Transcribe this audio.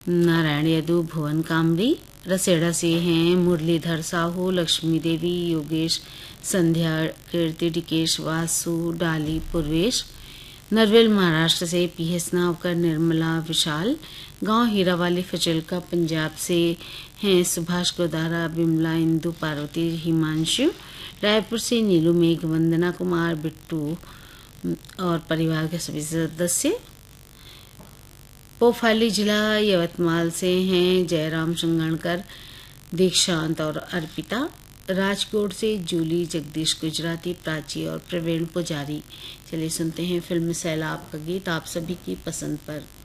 नारायण यदु, भुवन कामरी। रसेड़ा से हैं मुरलीधर साहू, लक्ष्मी देवी, योगेश, संध्या, कीर्ति, डिकेश, वासु, डाली, पूर्वेश। नरवेल महाराष्ट्र से पीएस नावकर, निर्मला, विशाल। गांव हीरावाली फचलका पंजाब से हैं सुभाष गोदारा, बिमला, इंदु, पार्वती, हिमांशु। रायपुर से नीलू, मेघ, वंदना कुमार, बिट्टू और परिवार के सभी सदस्य। पोफाली जिला यवतमाल से हैं जयराम संगणकर, दीक्षांत और अर्पिता। राजकोट से जूली, जगदीश गुजराती, प्राची और प्रवीण पुजारी। चलिए सुनते हैं फिल्म सैलाब का गीत आप सभी की पसंद पर।